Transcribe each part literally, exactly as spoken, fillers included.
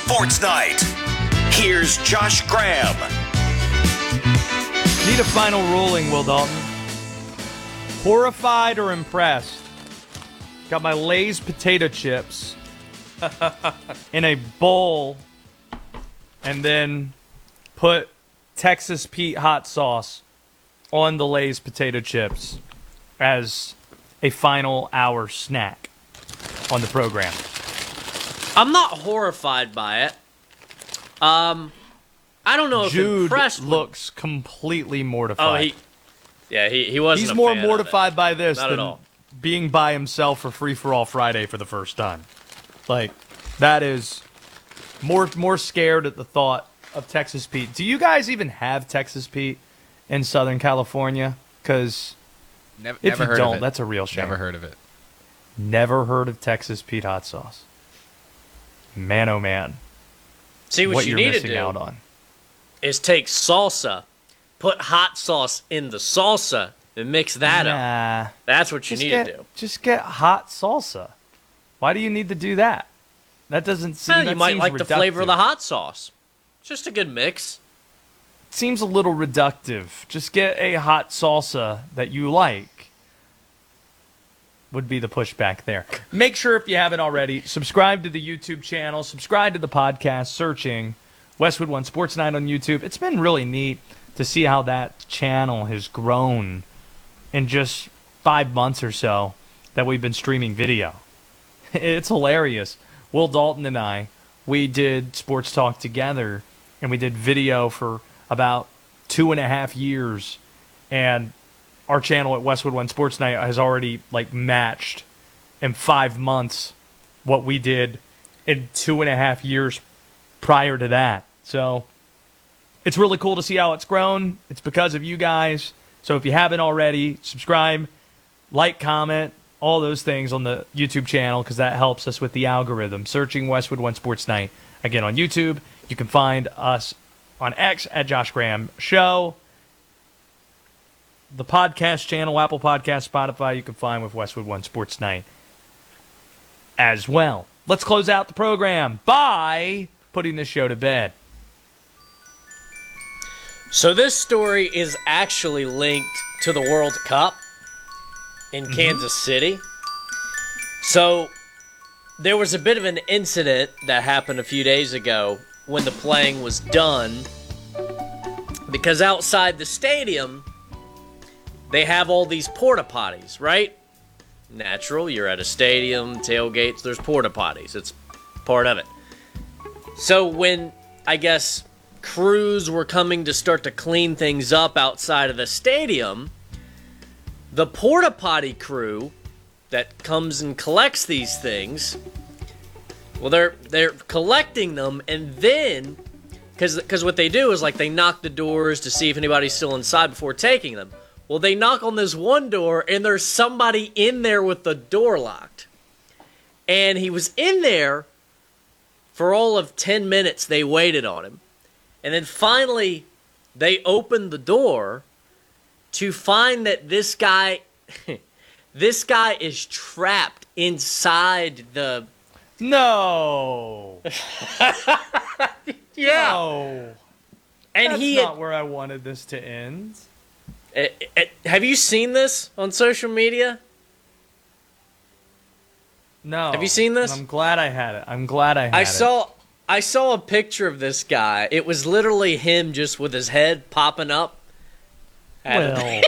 Sports Night. Here's Josh Graham. Need a final ruling, Will Dalton. Horrified or impressed? Got my Lay's potato chips in a bowl and then put Texas Pete hot sauce on the Lay's potato chips as a final hour snack on the program. I'm not horrified by it. Um, I don't know if Jude impressed would- looks completely mortified. Oh, he, yeah, he he wasn't. He's a more fan of mortified it. by this Not at than all. being by himself for Free for All Friday for the first time. Like, that is more more scared at the thought of Texas Pete. Do you guys even have Texas Pete in Southern California? Because Never, if never you heard don't, of it. that's a real shame. Never heard of it. Never heard of Texas Pete hot sauce. Man, oh man. See what, what you you're need to missing do out on. is take salsa, put hot sauce in the salsa, and mix that up. Nah. That's what you Just need get, to do. Just get hot salsa. Why do you need to do that? That doesn't seem. Well, that you might seems like the flavor of reductive. the hot sauce. It's just a good mix. Seems a little reductive. Just get a hot salsa that you like. Would be the pushback there. Make sure, if you haven't already, subscribe to the YouTube channel, subscribe to the podcast, searching Westwood One Sports Night on YouTube. It's been really neat to see how that channel has grown in just five months or so that we've been streaming video. It's hilarious. Will Dalton and I, we did Sports Talk together, and we did video for about two and a half years, and our channel at Westwood One Sports Night has already like matched in five months what we did in two and a half years prior to that. So it's really cool to see how it's grown. It's because of you guys. So if you haven't already, subscribe, like, comment, all those things on the YouTube channel, because that helps us with the algorithm. Searching Westwood One Sports Night again on YouTube. You can find us on X at Josh Graham Show. The podcast channel, Apple Podcasts, Spotify, you can find with Westwood One Sports Night as well. Let's close out the program by putting this show to bed. So this story is actually linked to the World Cup in Mm-hmm. Kansas City. So there was a bit of an incident that happened a few days ago when the playing was done, because outside the stadium they have all these porta potties, right? Natural, you're at a stadium, tailgates, there's porta potties. It's part of it. So when, I guess, crews were coming to start to clean things up outside of the stadium, the porta potty crew that comes and collects these things, well, they're they're collecting them, and then, because because what they do is, like, they knock the doors to see if anybody's still inside before taking them. Well, they knock on this one door, and there's somebody in there with the door locked. And he was in there for all of ten minutes. They waited on him. And then finally, they opened the door to find that this guy, this guy is trapped inside the... No. Yeah. No. And That's he not had, where I wanted this to end. eh, eh, have you seen this on social media? No. Have you seen this? And I'm glad I had it. I'm glad I had I it. saw I saw a picture of this guy. It was literally him just with his head popping up. Well,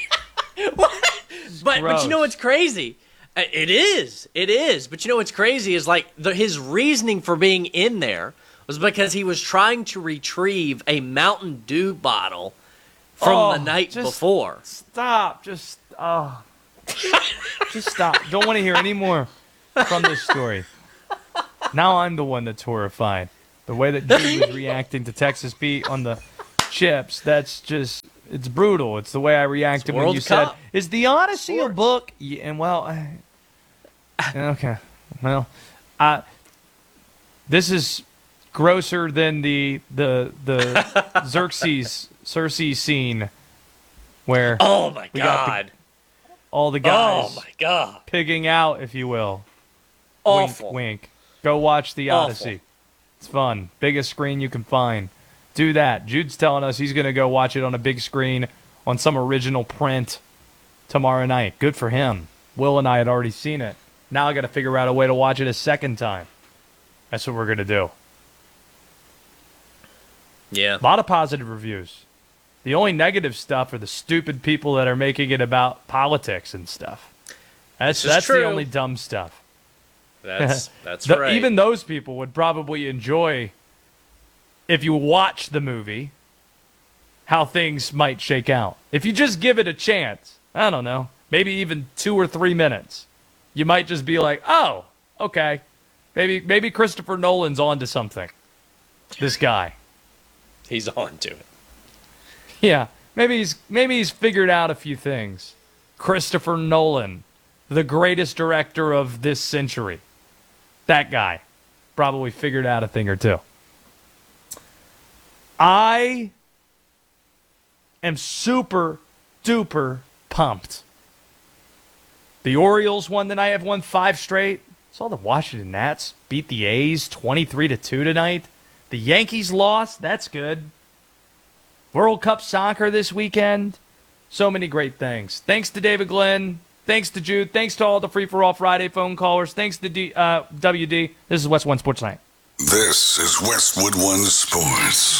But but you know what's crazy? Uh, It is. It is. But you know what's crazy is, like, the, his reasoning for being in there was because he was trying to retrieve a Mountain Dew bottle from Oh, the night just- before. stop. Just, oh. Just stop. Don't want to hear any more from this story. Now I'm the one that's horrified. The way that Jude was reacting to Texas Pete on the chips, that's just, it's brutal. It's the way I reacted when World you Cup. said, is The Odyssey a Sport. book? Yeah, and well, I, okay. Well, I, this is grosser than the the the Xerxes Cersei scene where Oh my We got the- god. all the guys Oh my god. pigging out, if you will. Awful. Wink, wink. Go watch The Awful. Odyssey. It's fun. Biggest screen you can find. Do that. Jude's telling us he's going to go watch it on a big screen on some original print tomorrow night. Good for him. Will and I had already seen it. Now I got to figure out a way to watch it a second time. That's what we're going to do. Yeah. A lot of positive reviews. The only negative stuff are the stupid people that are making it about politics and stuff. That's that's true. the only dumb stuff. That's that's the, right. Even those people would probably enjoy, if you watch the movie, how things might shake out. If you just give it a chance, I don't know, maybe even two or three minutes, you might just be like, oh, okay. Maybe maybe Christopher Nolan's on to something. This guy. He's on to it. Yeah, maybe he's maybe he's figured out a few things. Christopher Nolan, the greatest director of this century. That guy probably figured out a thing or two. I am super duper pumped. The Orioles won tonight. Have won five straight. Saw the Washington Nats beat the A's twenty-three to two tonight. The Yankees lost. That's good. World Cup soccer this weekend. So many great things. Thanks to David Glenn. Thanks to Jude. Thanks to all the Free For All Friday phone callers. Thanks to D, uh, W D. This is Westwood One Sports Night. This is Westwood One Sports.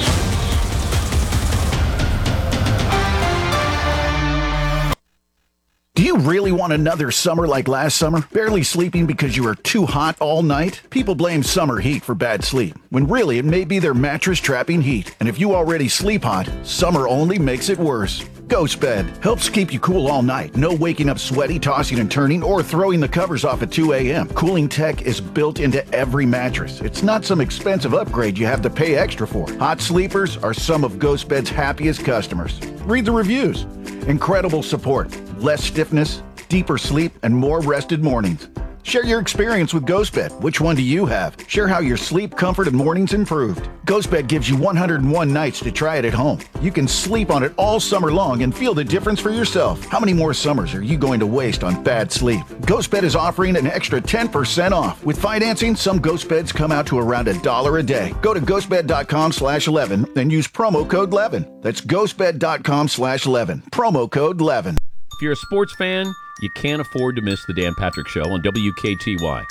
Do you really want another summer like last summer? Barely sleeping because you were too hot all night? People blame summer heat for bad sleep, when really it may be their mattress trapping heat. And if you already sleep hot, summer only makes it worse. Ghost Bed helps keep you cool all night. No waking up sweaty, tossing and turning, or throwing the covers off at two a.m. Cooling tech is built into every mattress. It's not some expensive upgrade you have to pay extra for. Hot sleepers are some of Ghost Bed's happiest customers. Read the reviews. Incredible support, less stiffness, deeper sleep, and more rested mornings. Share your experience with GhostBed. Which one do you have? Share how your sleep, comfort, and mornings improved. GhostBed gives you one hundred one nights to try it at home. You can sleep on it all summer long and feel the difference for yourself. How many more summers are you going to waste on bad sleep? GhostBed is offering an extra ten percent off. With financing, some GhostBeds come out to around a dollar a day. Go to ghostbed.com slash 11 and use promo code eleven. That's ghostbed.com slash 11. Promo code eleven. If you're a sports fan, you can't afford to miss the Dan Patrick Show on W K T Y.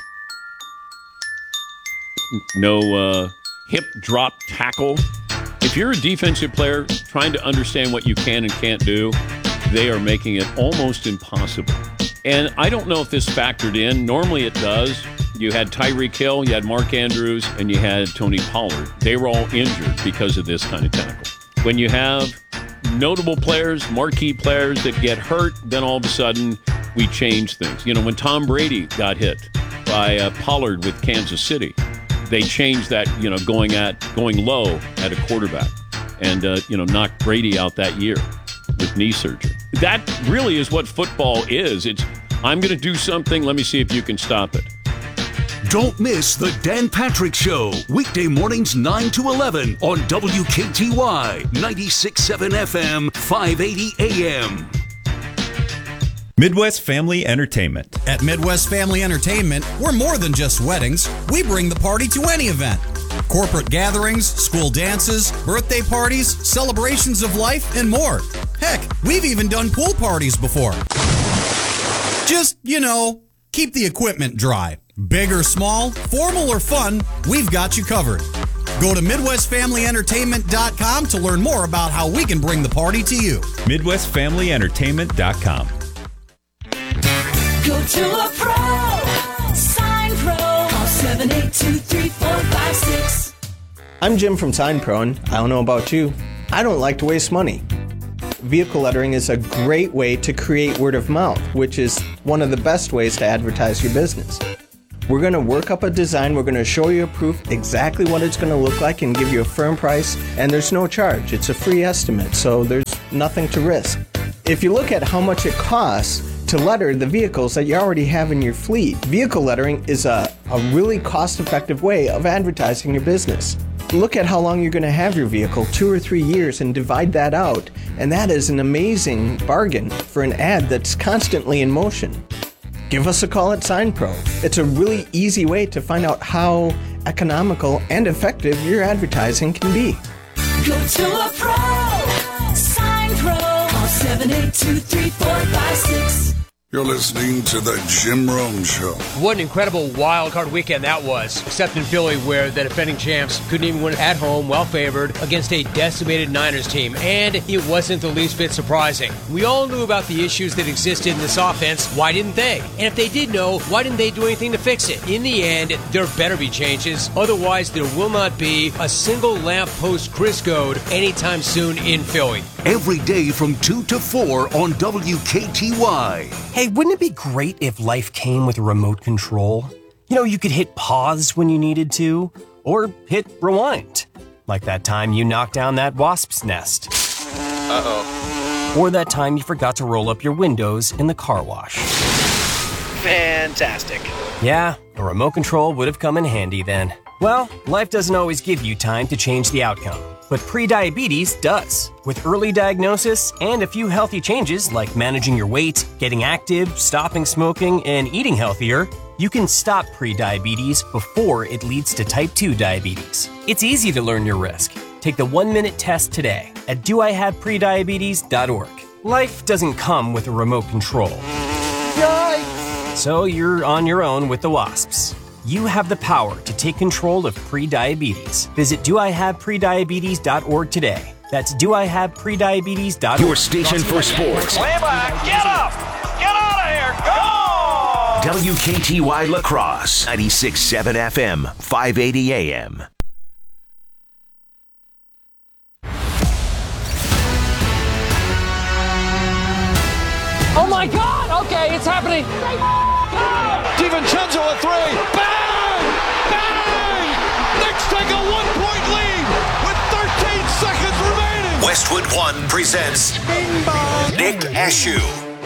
No uh, hip drop tackle. If you're a defensive player trying to understand what you can and can't do, they are making it almost impossible. And I don't know if this factored in. Normally it does. You had Tyreek Hill, you had Mark Andrews, and you had Tony Pollard. They were all injured because of this kind of tackle. When you have notable players, marquee players that get hurt, then all of a sudden we change things. You know, when Tom Brady got hit by uh, Pollard with Kansas City, they changed that, you know, going at going low at a quarterback and, uh, you know, knocked Brady out that year with knee surgery. That really is what football is. It's, I'm going to do something. Let me see if you can stop it. Don't miss the Dan Patrick Show, weekday mornings nine to eleven on W K T Y, ninety-six point seven F M, five eighty A M. Midwest Family Entertainment. At Midwest Family Entertainment, we're more than just weddings. We bring the party to any event. Corporate gatherings, school dances, birthday parties, celebrations of life, and more. Heck, we've even done pool parties before. Just, you know, keep the equipment dry. Big or small, formal or fun, we've got you covered. Go to Midwest Family Entertainment dot com to learn more about how we can bring the party to you. Midwest Family Entertainment dot com. Go to a pro, Sign Pro, call seven eight two, three four five six. I'm Jim from Sign Pro, and I don't know about you, I don't like to waste money. Vehicle lettering is a great way to create word of mouth, which is one of the best ways to advertise your business. We're going to work up a design, we're going to show you a proof exactly what it's going to look like and give you a firm price, and there's no charge. It's a free estimate, so there's nothing to risk. If you look at how much it costs to letter the vehicles that you already have in your fleet, vehicle lettering is a, a really cost-effective way of advertising your business. Look at how long you're going to have your vehicle, two or three years, and divide that out, and that is an amazing bargain for an ad that's constantly in motion. Give us a call at Sign Pro. It's a really easy way to find out how economical, and effective your advertising can be. Go to a pro. Sign Pro. Call seven eight two, three four five six. You're listening to The Jim Rome Show. What an incredible wild card weekend that was, except in Philly, where the defending champs couldn't even win at home, well favored, against a decimated Niners team. And it wasn't the least bit surprising. We all knew about the issues that existed in this offense. Why didn't they? And if they did know, why didn't they do anything to fix it? In the end, there better be changes. Otherwise, there will not be a single lamppost Chris Goad anytime soon in Philly. Every day from two to four on W K T Y. Hey, wouldn't it be great if life came with a remote control? You know, you could hit pause when you needed to, or hit rewind. Like that time you knocked down that wasp's nest. Uh-oh. Or that time you forgot to roll up your windows in the car wash. Fantastic. Yeah, a remote control would have come in handy then. Well, life doesn't always give you time to change the outcome, but prediabetes does. With early diagnosis and a few healthy changes like managing your weight, getting active, stopping smoking, and eating healthier, you can stop prediabetes before it leads to type two diabetes. It's easy to learn your risk. Take the one-minute test today at do I have prediabetes dot org. Life doesn't come with a remote control. Yikes! So you're on your own with the wasps. You have the power to take control of prediabetes. Visit do I have prediabetes dot org today. That's do I have prediabetes dot org. Your station for sports. Way back. Get up. Get out of here. Go. W K T Y La Crosse, ninety-six point seven F M, five eighty A M. Oh my God! Okay, it's happening. DiVincenzo a three. Bang! Bang! Knicks take a one-point lead with thirteen seconds remaining. Westwood One presents Nick Ashew.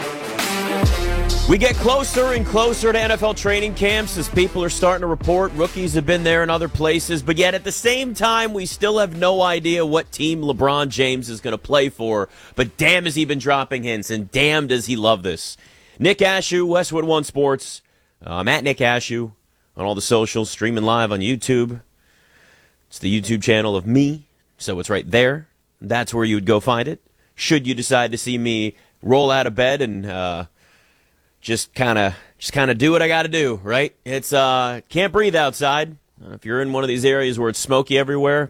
We get closer and closer to N F L training camps as people are starting to report. Rookies have been there in other places, but yet at the same time, we still have no idea what team LeBron James is going to play for. But damn, has he been dropping hints, and damn, does he love this. Nick Ashew, Westwood One Sports. Uh, I'm at Nick Ashew on all the socials, streaming live on YouTube. It's the YouTube channel of me, so it's right there. That's where you would go find it. Should you decide to see me roll out of bed and uh, just kind of just kind of do what I got to do, right? It's uh, can't breathe outside. Uh, if you're in one of these areas where it's smoky everywhere,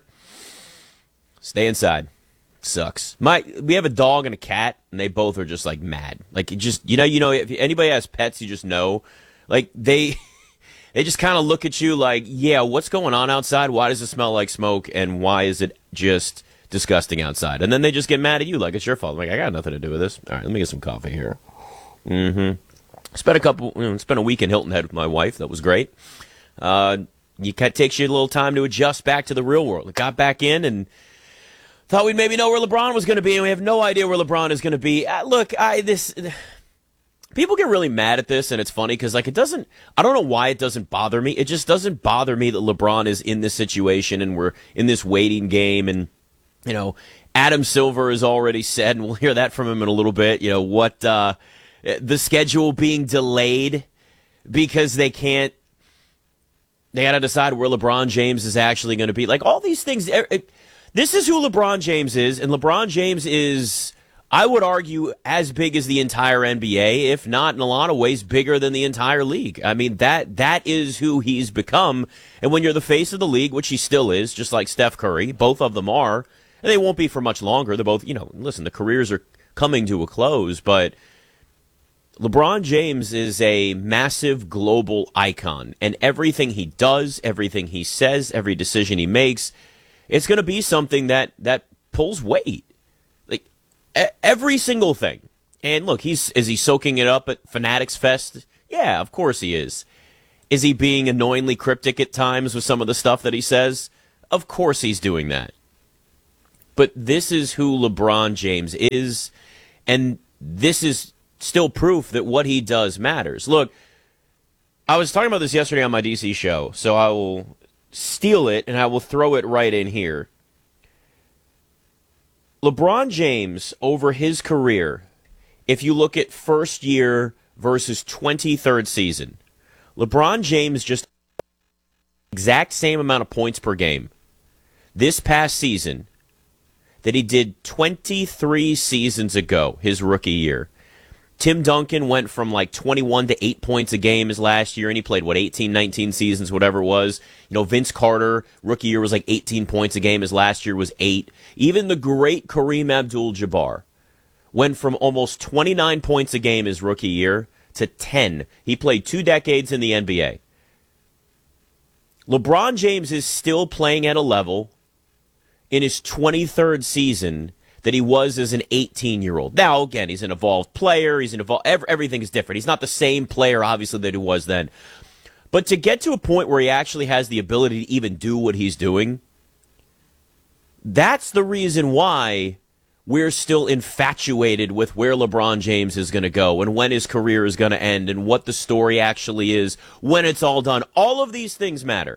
stay inside. Sucks. My we have a dog and a cat, and they both are just like mad. Like it just you know you know if anybody has pets, you just know. Like, they they just kind of look at you like, yeah, what's going on outside? Why does it smell like smoke? And why is it just disgusting outside? And then they just get mad at you like it's your fault. I'm like, I got nothing to do with this. All right, let me get some coffee here. Mm-hmm. Spent a couple, you know, spent a week in Hilton Head with my wife. That was great. Uh, it takes you a little time to adjust back to the real world. It got back in and thought we'd maybe know where LeBron was going to be, and we have no idea where LeBron is going to be. Uh, look, I this... People get really mad at this, and it's funny because, like, it doesn't, I don't know why it doesn't bother me. It just doesn't bother me that LeBron is in this situation and we're in this waiting game. And, you know, Adam Silver has already said, and we'll hear that from him in a little bit, you know, what uh, the schedule being delayed because they can't, they got to decide where LeBron James is actually going to be. Like, all these things, it, this is who LeBron James is, and LeBron James is, I would argue, as big as the entire N B A, if not in a lot of ways bigger than the entire league. I mean, that that is who he's become. And when you're the face of the league, which he still is, just like Steph Curry, both of them are, and they won't be for much longer. They're both, you know, listen, the careers are coming to a close, but LeBron James is a massive global icon. And everything he does, everything he says, every decision he makes, it's going to be something that, that pulls weight. Every single thing. And look, he's is he soaking it up at Fanatics Fest? Yeah, of course he is. Is he being annoyingly cryptic at times with some of the stuff that he says? Of course he's doing that. But this is who LeBron James is, and this is still proof that what he does matters. Look, I was talking about this yesterday on my D C show, so I will steal it and I will throw it right in here. LeBron James, over his career, if you look at first year versus twenty-third season, LeBron James just exact same amount of points per game this past season that he did twenty-three seasons ago, his rookie year. Tim Duncan went from like twenty-one to eight points a game his last year, and he played, what, eighteen, nineteen seasons, whatever it was. You know, Vince Carter, rookie year was like eighteen points a game. His last year was eight. Even the great Kareem Abdul-Jabbar went from almost twenty-nine points a game his rookie year to ten. He played two decades in the N B A. LeBron James is still playing at a level in his twenty-third season that he was as an eighteen-year-old. Now, again, he's an evolved player. He's an evolved. Every, everything is different. He's not the same player, obviously, that he was then. But to get to a point where he actually has the ability to even do what he's doing, that's the reason why we're still infatuated with where LeBron James is going to go and when his career is going to end and what the story actually is when it's all done. All of these things matter.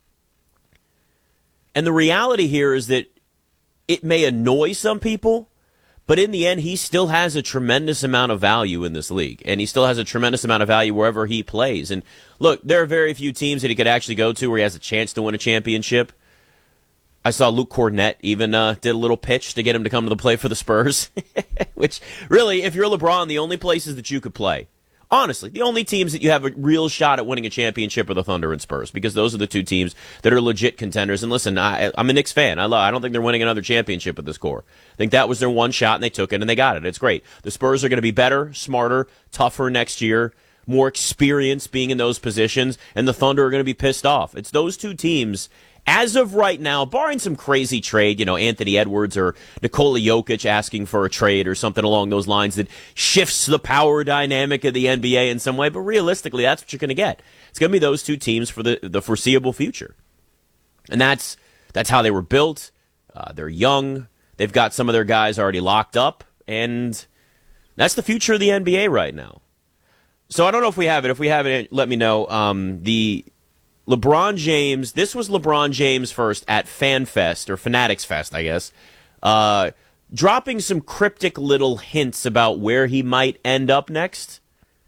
And the reality here is that it may annoy some people, but in the end, he still has a tremendous amount of value in this league, and he still has a tremendous amount of value wherever he plays. And look, there are very few teams that he could actually go to where he has a chance to win a championship. I saw Luke Cornett even uh, did a little pitch to get him to come to the play for the Spurs, which really, if you're LeBron, the only places that you could play, honestly, the only teams that you have a real shot at winning a championship are the Thunder and Spurs, because those are the two teams that are legit contenders. And listen, I, I'm a Knicks fan. I love. I don't think they're winning another championship with this core. I think that was their one shot, and they took it, and they got it. It's great. The Spurs are going to be better, smarter, tougher next year, more experience being in those positions, and the Thunder are going to be pissed off. It's those two teams, as of right now, barring some crazy trade, you know, Anthony Edwards or Nikola Jokic asking for a trade or something along those lines that shifts the power dynamic of the N B A in some way. But realistically, that's what you're going to get. It's going to be those two teams for the, the foreseeable future. And that's that's how they were built. Uh, they're young. They've got some of their guys already locked up. And that's the future of the N B A right now. So I don't know if we have it. If we have it, let me know. Um, the... LeBron James, this was LeBron James first at FanFest, or Fanatics Fest, I guess, uh, dropping some cryptic little hints about where he might end up next.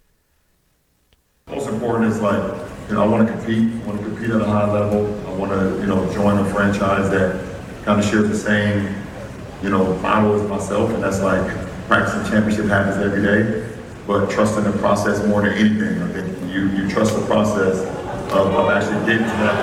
Most important is, like, you know, I want to compete. I want to compete at a high level. I want to, you know, join a franchise that kind of shares the same, you know, model as myself, and that's like practicing championship habits every day, but trusting the process more than anything. I think you, you trust the process Of, of actually getting to that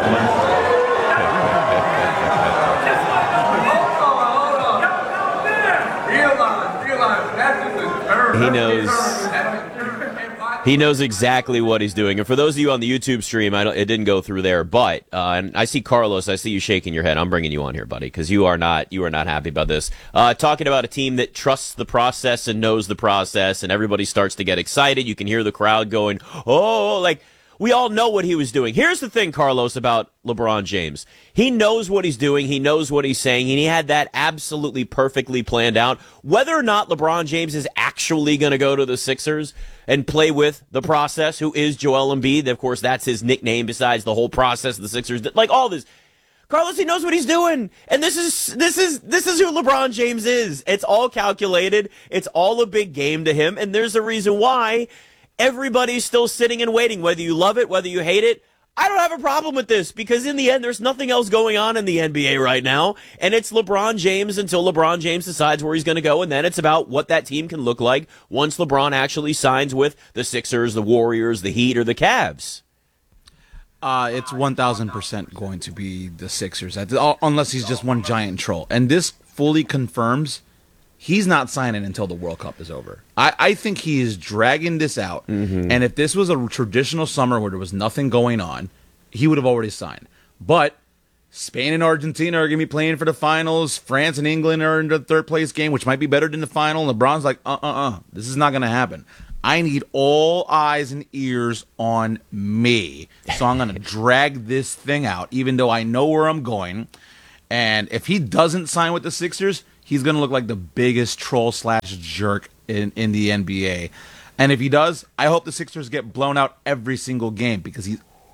point. He knows. He knows exactly what he's doing. And for those of you on the YouTube stream, I don't, it didn't go through there, but uh, and I see Carlos. I see you shaking your head. I'm bringing you on here, buddy, because you are not you are not happy about this. Uh, talking about a team that trusts the process and knows the process, and everybody starts to get excited. You can hear the crowd going, "Oh!" Like. We all know what he was doing. Here's the thing, Carlos, about LeBron James. He knows what he's doing. He knows what he's saying. And he had that absolutely perfectly planned out. Whether or not LeBron James is actually going to go to the Sixers and play with the process, who is Joel Embiid. Of course, that's his nickname besides the whole process of the Sixers. Like all this. Carlos, he knows what he's doing. And this is this is this is who LeBron James is. It's all calculated. It's all a big game to him. And there's a reason why. Everybody's still sitting and waiting, whether you love it, whether you hate it. I don't have a problem with this because in the end, there's nothing else going on in the N B A right now. And it's LeBron James until LeBron James decides where he's going to go. And then it's about what that team can look like once LeBron actually signs with the Sixers, the Warriors, the Heat, or the Cavs. Uh, it's one thousand percent going to be the Sixers, unless he's just one giant troll. And this fully confirms he's not signing until the World Cup is over. I, I think he is dragging this out. Mm-hmm. And if this was a traditional summer where there was nothing going on, he would have already signed. But Spain and Argentina are going to be playing for the finals. France and England are in the third place game, which might be better than the final. LeBron's like, uh-uh-uh, this is not going to happen. I need all eyes and ears on me. So I'm going to drag this thing out, even though I know where I'm going. And if he doesn't sign with the Sixers, he's going to look like the biggest troll slash jerk in, in the N B A. And if he does, I hope the Sixers get blown out every single game because he's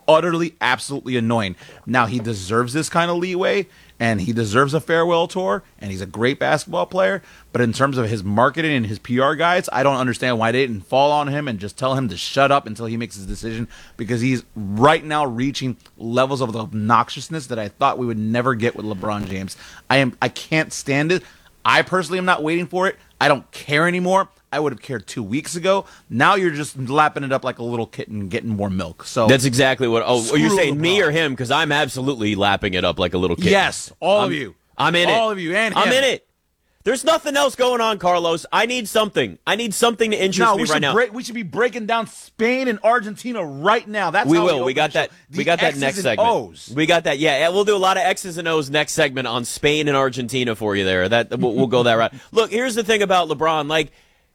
utterly, absolutely annoying. Now, he deserves this kind of leeway, and he deserves a farewell tour, and he's a great basketball player. But in terms of his marketing and his P R guys, I don't understand why they didn't fall on him and just tell him to shut up until he makes his decision, because he's right now reaching levels of obnoxiousness that I thought we would never get with LeBron James. I am I can't stand it. I personally am not waiting for it. I don't care anymore. I would have cared two weeks ago. Now you're just lapping it up like a little kitten getting more milk. So that's exactly what. Oh, Screw you're saying LeBron. me or him? Because I'm absolutely lapping it up like a little kitten. Yes, all I'm, of you. I'm in it. All of you and him. I'm in it. There's nothing else going on, Carlos. I need something. I need something to interest no, me we right should now. Break, we should be breaking down Spain and Argentina right now. That's we how will. We, we got that. The we got that X's next and segment. O's. We got that. Yeah, yeah, we'll do a lot of X's and O's next segment on Spain and Argentina for you. There, that we'll, we'll go that route. Look, here's the thing about LeBron. Like,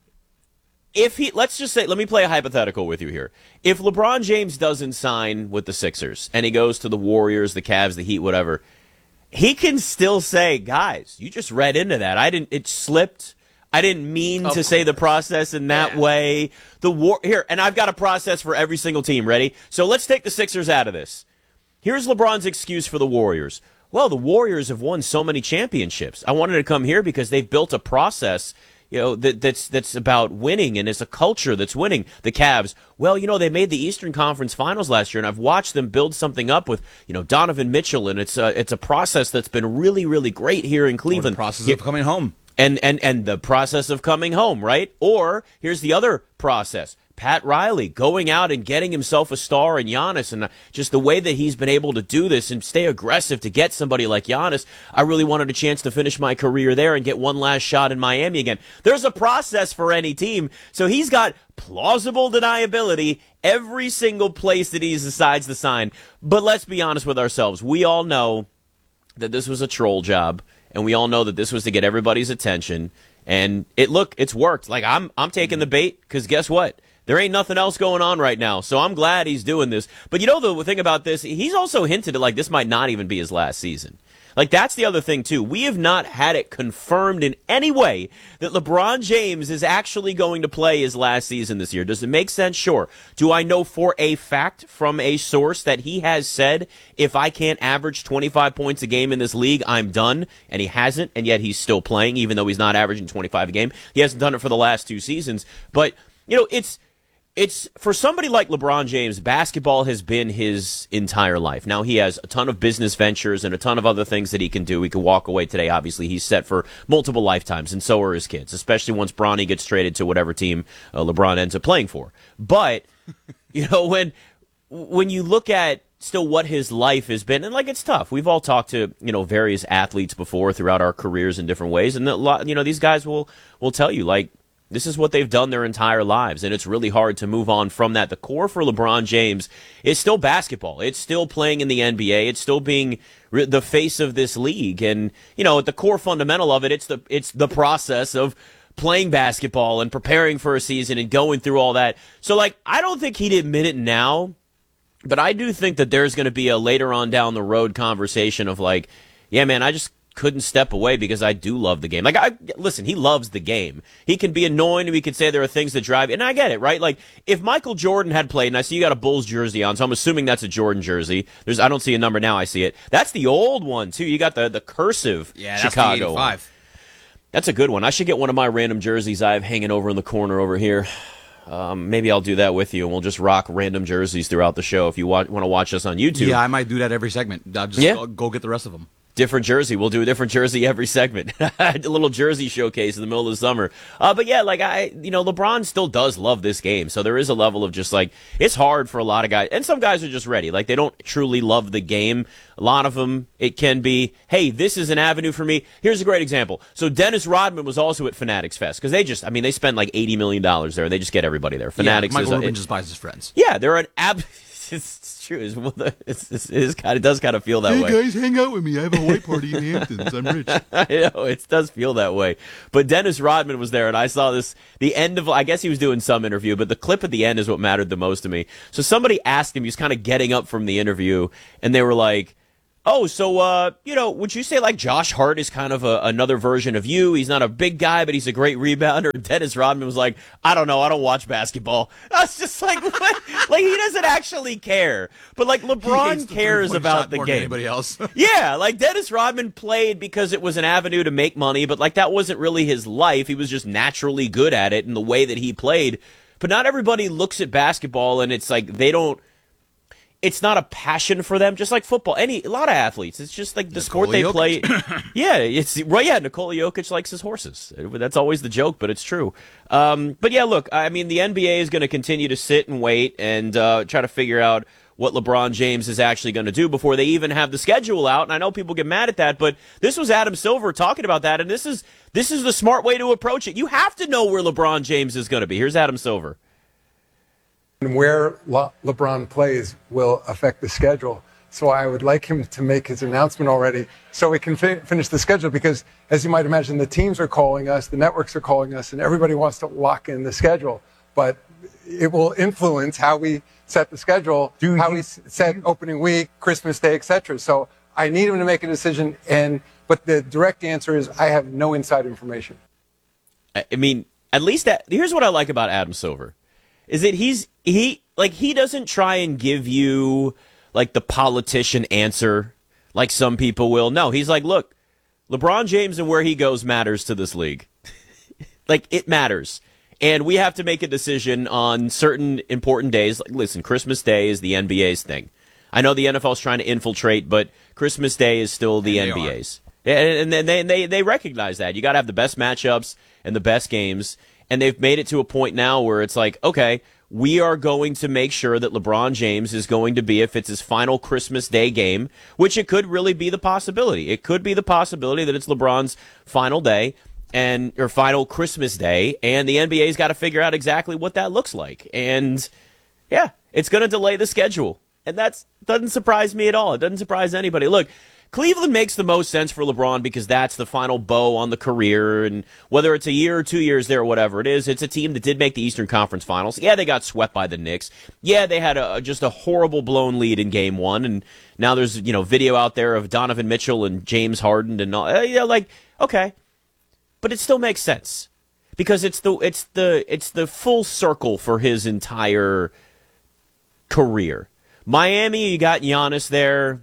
if he, let's just say, let me play a hypothetical with you here. If LeBron James doesn't sign with the Sixers and he goes to the Warriors, the Cavs, the Heat, whatever, he can still say, guys, you just read into that. I didn't, it slipped. I didn't mean Of to say the process in that Yeah. way. The war here, and I've got a process for every single team. Ready? So let's take the Sixers out of this. Here's LeBron's excuse for the Warriors. Well, the Warriors have won so many championships. I wanted to come here because they've built a process, you know, that, that's that's about winning, and it's a culture that's winning. The Cavs, well, you know, they made the Eastern Conference Finals last year, and I've watched them build something up with, you know, Donovan Mitchell, and it's a, it's a process that's been really, really great here in Cleveland. Or the process Here- of coming home. And, and and the process of coming home, right? Or here's the other process. Pat Riley going out and getting himself a star in Giannis, and just the way that he's been able to do this and stay aggressive to get somebody like Giannis. I really wanted a chance to finish my career there and get one last shot in Miami again. There's a process for any team. So he's got plausible deniability every single place that he decides to sign. But let's be honest with ourselves. We all know that this was a troll job. And we all know that this was to get everybody's attention. And it look, it's worked. Like, I'm I'm taking the bait, because guess what? There ain't nothing else going on right now. So I'm glad he's doing this. But you know the thing about this, he's also hinted at, like, this might not even be his last season. Like, that's the other thing, too. We have not had it confirmed in any way that LeBron James is actually going to play his last season this year. Does it make sense? Sure. Do I know for a fact from a source that he has said, if I can't average twenty-five points a game in this league, I'm done? And he hasn't, and yet he's still playing, even though he's not averaging twenty-five a game. He hasn't done it for the last two seasons. But, you know, it's... It's for somebody like LeBron James, basketball has been his entire life. Now he has a ton of business ventures and a ton of other things that he can do. He could walk away today. Obviously, he's set for multiple lifetimes, and so are his kids, especially once Bronny gets traded to whatever team uh, LeBron ends up playing for. But, you know, when when you look at still what his life has been, and like, it's tough. We've all talked to, you know, various athletes before throughout our careers in different ways, and a lot, you know, these guys will will tell you, like, this is what they've done their entire lives, and it's really hard to move on from that. The core for LeBron James is still basketball. It's still playing in the N B A. It's still being re- the face of this league. And, you know, at the core fundamental of it, it's the it's the process of playing basketball and preparing for a season and going through all that. So, like, I don't think he'd admit it now, but I do think that there's going to be a later on down the road conversation of, like, yeah, man, I just couldn't step away because I do love the game. Like, I listen, he loves the game. He can be annoying, and we could say there are things that drive, and I get it, right? Like, if Michael Jordan had played, and I see you got a Bulls jersey on, so I'm assuming that's a Jordan jersey. There's, I don't see a number now, I see it. That's the old one, too. You got the, the cursive yeah, that's Chicago the eighty-five. One. That's a good one. I should get one of my random jerseys I have hanging over in the corner over here. Um, maybe I'll do that with you, and we'll just rock random jerseys throughout the show if you wa- want to watch us on YouTube. Yeah, I might do that every segment. I'll just Yeah. go, go get the rest of them. Different jersey. We'll do a different jersey every segment. A little jersey showcase in the middle of the summer. Uh, but yeah, like I, you know, LeBron still does love this game. So there is a level of just like, it's hard for a lot of guys. And some guys are just ready. Like, they don't truly love the game. A lot of them, it can be, hey, this is an avenue for me. Here's a great example. So Dennis Rodman was also at Fanatics Fest. Because they just, I mean, they spend like eighty million dollars there. They just get everybody there. Fanatics yeah, Michael is Rubin it, just buys his friends. Yeah, they're an ab. It's true. It's, it's, it's, it's kind of, it does kind of feel that hey way. Hey guys, hang out with me. I have a white party in the Hamptons. I'm rich. I know, it does feel that way. But Dennis Rodman was there, and I saw this, the end of, I guess he was doing some interview, but the clip at the end is what mattered the most to me. So somebody asked him, he was kind of getting up from the interview, and they were like, oh, so, uh, you know, would you say like Josh Hart is kind of a, another version of you? He's not a big guy, but he's a great rebounder. Dennis Rodman was like, I don't know. I don't watch basketball. I was just like, what? Like, he doesn't actually care. But like LeBron cares about the more game. Than anybody else. Yeah, like Dennis Rodman played because it was an avenue to make money, but like that wasn't really his life. He was just naturally good at it in the way that he played. But not everybody looks at basketball and it's like they don't, it's not a passion for them, just like football. Any a lot of athletes, it's just like the Nikola sport they Jokic. play. Yeah, it's right. Yeah, Nikola Jokic likes his horses. That's always the joke, but it's true. Um, but yeah, look, I mean, the N B A is going to continue to sit and wait and uh, try to figure out what LeBron James is actually going to do before they even have the schedule out. And I know people get mad at that, but this was Adam Silver talking about that, and this is this is the smart way to approach it. You have to know where LeBron James is going to be. Here's Adam Silver. And where Le- LeBron plays will affect the schedule. So I would like him to make his announcement already so we can fi- finish the schedule because, as you might imagine, the teams are calling us, the networks are calling us, and everybody wants to lock in the schedule. But it will influence how we set the schedule, how we s- set opening week, Christmas Day, et cetera. So I need him to make a decision. And but the direct answer is I have no inside information. I mean, at least that. Here's what I like about Adam Silver. Is that he's he like he doesn't try and give you like the politician answer like some people will. No, he's like, look, LeBron James and where he goes matters to this league. Like it matters. And we have to make a decision on certain important days. Like, listen, Christmas Day is the N B A's thing. I know the N F L's trying to infiltrate, but Christmas Day is still the N B A's. And, and they, they they recognize that. You got to have the best matchups and the best games. And they've made it to a point now where it's like, okay, we are going to make sure that LeBron James is going to be, if it's his final Christmas Day game, which it could really be the possibility. It could be the possibility that it's LeBron's final day and or final Christmas Day, and the N B A's got to figure out exactly what that looks like. And yeah, it's going to delay the schedule. And that doesn't surprise me at all. It doesn't surprise anybody. Look, Cleveland makes the most sense for LeBron because that's the final bow on the career, and whether it's a year or two years there or whatever it is, it's a team that did make the Eastern Conference Finals. Yeah, they got swept by the Knicks. Yeah, they had a, just a horrible blown lead in Game One, and now there's you know video out there of Donovan Mitchell and James Harden and all. You know, like okay, but it still makes sense because it's the it's the it's the full circle for his entire career. Miami, you got Giannis there.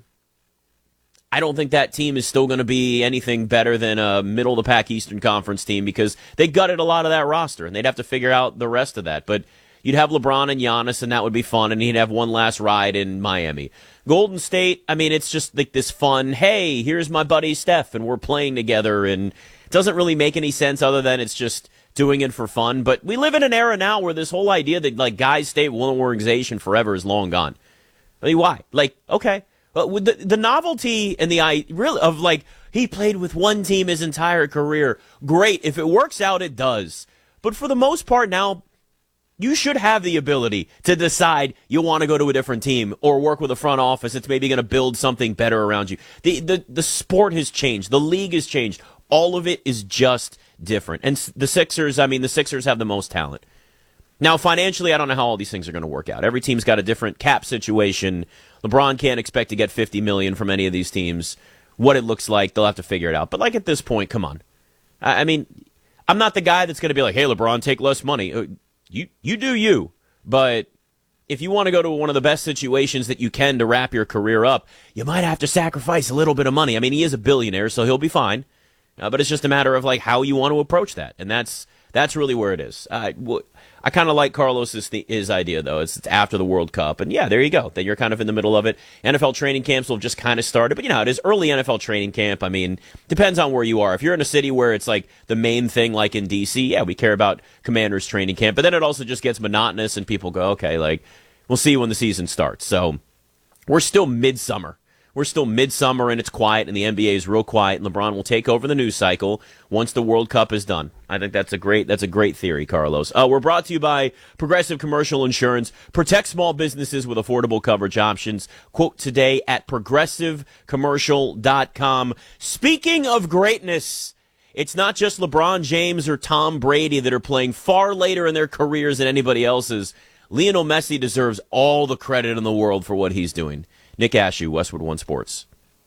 I don't think that team is still going to be anything better than a middle-of-the-pack Eastern Conference team because they gutted a lot of that roster, and they'd have to figure out the rest of that. But you'd have LeBron and Giannis, and that would be fun, and he'd have one last ride in Miami. Golden State, I mean, it's just like this fun, hey, here's my buddy Steph, and we're playing together, and it doesn't really make any sense other than it's just doing it for fun. But we live in an era now where this whole idea that, like, guys stay with one organization forever is long gone. I mean, why? Like, okay. But with the, the novelty and the I really of like he played with one team his entire career. Great. If it works out, it does. But for the most part now, you should have the ability to decide you want to go to a different team or work with a front office that's maybe going to build something better around you. The, the the sport has changed. The league has changed. All of it is just different. And the Sixers, I mean, the Sixers have the most talent. Now, financially, I don't know how all these things are going to work out. Every team's got a different cap situation. LeBron can't expect to get fifty million dollars from any of these teams. What it looks like, they'll have to figure it out. But like at this point, come on. I, I mean, I'm not the guy that's going to be like, hey, LeBron, take less money. Uh, you, you do you. But if you want to go to one of the best situations that you can to wrap your career up, you might have to sacrifice a little bit of money. I mean, he is a billionaire, so he'll be fine. Uh, but it's just a matter of like how you want to approach that. And that's that's really where it is. Uh, w- I kind of like Carlos's th- his idea, though. It's, it's after the World Cup. And, yeah, there you go. Then you're kind of in the middle of it. N F L training camps will have just kind of started. But, you know, it is early N F L training camp. I mean, depends on where you are. If you're in a city where it's, like, the main thing, like in D C, yeah, we care about Commanders training camp. But then it also just gets monotonous, and people go, okay, like, we'll see when the season starts. So we're still midsummer. We're still midsummer, and it's quiet, and the N B A is real quiet, and LeBron will take over the news cycle once the World Cup is done. I think that's a great that's a great theory, Carlos. Uh, we're brought to you by Progressive Commercial Insurance. Protect small businesses with affordable coverage options. Quote today at progressive commercial dot com. Speaking of greatness, it's not just LeBron James or Tom Brady that are playing far later in their careers than anybody else's. Lionel Messi deserves all the credit in the world for what he's doing. Nick Ashew, Westwood One Sports.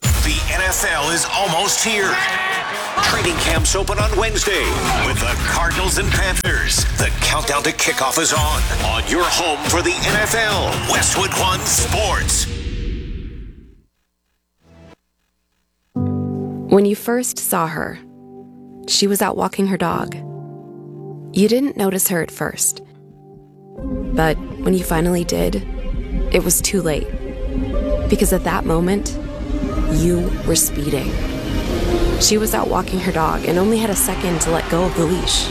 The N F L is almost here. Training camps open on Wednesday with the Cardinals and Panthers. The countdown to kickoff is on. On your home for the N F L, Westwood One Sports. When you first saw her, she was out walking her dog. You didn't notice her at first. But when you finally did, it was too late. Because at that moment, you were speeding. She was out walking her dog and only had a second to let go of the leash.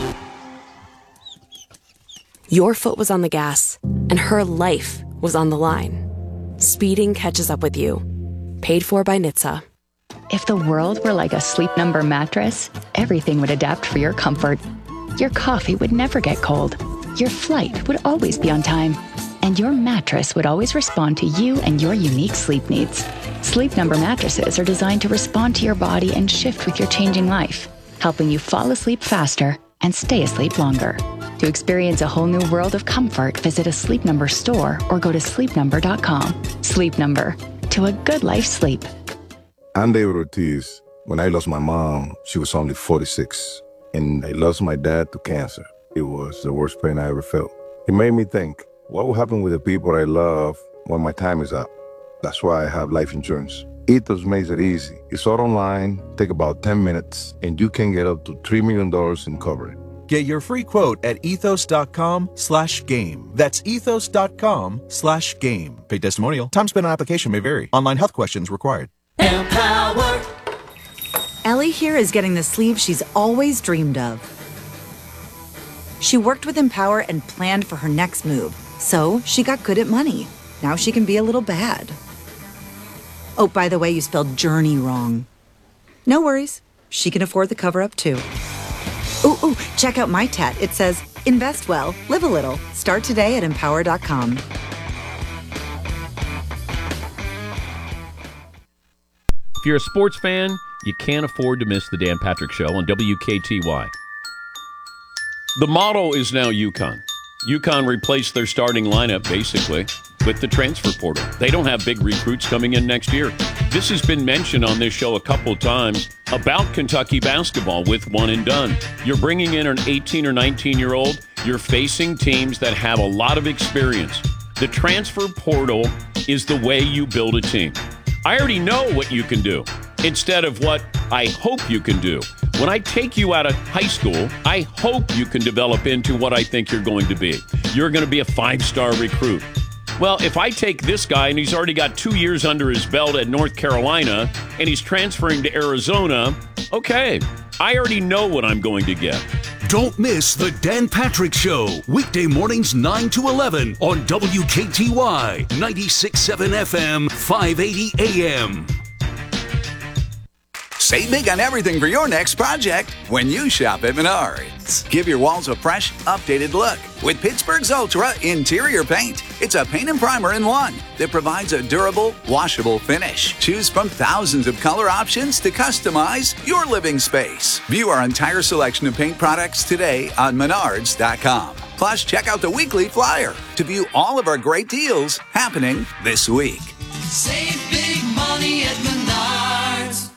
Your foot was on the gas, and her life was on the line. Speeding catches up with you. Paid for by N H T S A. If the world were like a Sleep Number mattress, everything would adapt for your comfort. Your coffee would never get cold. Your flight would always be on time. And your mattress would always respond to you and your unique sleep needs. Sleep Number mattresses are designed to respond to your body and shift with your changing life, helping you fall asleep faster and stay asleep longer. To experience a whole new world of comfort, visit a Sleep Number store or go to sleep number dot com. Sleep Number. To a good life sleep. I'm David Ortiz. When I lost my mom, she was only forty-six. And I lost my dad to cancer. It was the worst pain I ever felt. It made me think, what will happen with the people I love when my time is up? That's why I have life insurance. Ethos makes it easy. It's all online, take about ten minutes, and you can get up to three million dollars in coverage. Get your free quote at ethos.com slash game. That's ethos.com slash game. Paid testimonial. Time spent on application may vary. Online health questions required. Empower. Ellie here is getting the sleeve she's always dreamed of. She worked with Empower and planned for her next move, so she got good at money. Now she can be a little bad. Oh, by the way, you spelled journey wrong. No worries. She can afford the cover-up, too. Ooh, ooh, check out my tat. It says, invest well, live a little. Start today at empower dot com. If you're a sports fan, you can't afford to miss the Dan Patrick Show on W K T Y. The motto is now UConn. UConn replaced their starting lineup, basically, with the transfer portal. They don't have big recruits coming in next year. This has been mentioned on this show a couple of times about Kentucky basketball with one and done. You're bringing in an eighteen or nineteen-year-old. You're facing teams that have a lot of experience. The transfer portal is the way you build a team. I already know what you can do instead of what I hope you can do. When I take you out of high school, I hope you can develop into what I think you're going to be. You're going to be a five-star recruit. Well, if I take this guy and he's already got two years under his belt at North Carolina and he's transferring to Arizona, okay, I already know what I'm going to get. Don't miss the Dan Patrick Show, weekday mornings nine to eleven on W K T Y, ninety-six point seven F M, five eighty A M. Save big on everything for your next project when you shop at Menards. Give your walls a fresh, updated look with Pittsburgh's Ultra Interior Paint. It's a paint and primer in one that provides a durable, washable finish. Choose from thousands of color options to customize your living space. View our entire selection of paint products today on menards dot com. Plus, check out the weekly flyer to view all of our great deals happening this week. Save big money at Menards.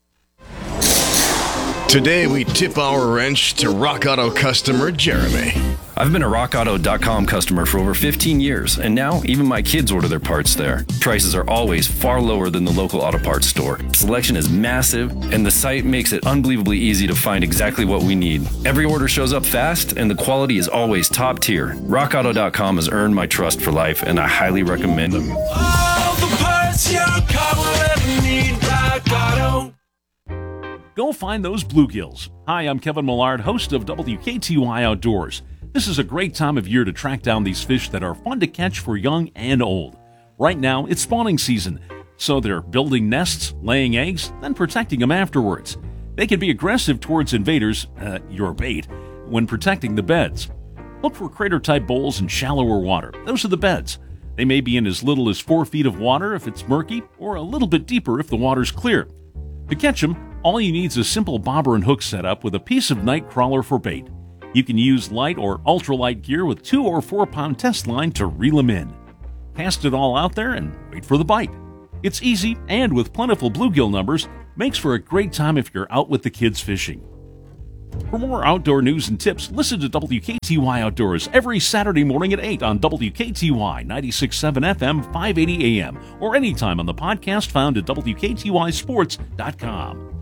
Today, we tip our wrench to Rock Auto customer Jeremy. I've been a rock auto dot com customer for over fifteen years, and now even my kids order their parts there. Prices are always far lower than the local auto parts store. Selection is massive, and the site makes it unbelievably easy to find exactly what we need. Every order shows up fast, and the quality is always top tier. rock auto dot com has earned my trust for life, and I highly recommend them. All the parts your car will ever need, Rock Auto. Go find those bluegills. Hi, I'm Kevin Millard, host of W K T Y Outdoors. This is a great time of year to track down these fish that are fun to catch for young and old. Right now, it's spawning season, so they're building nests, laying eggs, then protecting them afterwards. They can be aggressive towards invaders, uh, your bait, when protecting the beds. Look for crater-type bowls in shallower water. Those are the beds. They may be in as little as four feet of water if it's murky, or a little bit deeper if the water's clear. To catch them, all you need is a simple bobber and hook setup with a piece of night crawler for bait. You can use light or ultralight gear with two or four pound test line to reel them in. Cast it all out there and wait for the bite. It's easy, and with plentiful bluegill numbers, makes for a great time if you're out with the kids fishing. For more outdoor news and tips, listen to W K T Y Outdoors every Saturday morning at eight on W K T Y ninety-six point seven F M, five eighty A M, or anytime on the podcast found at W K T Y sports dot com.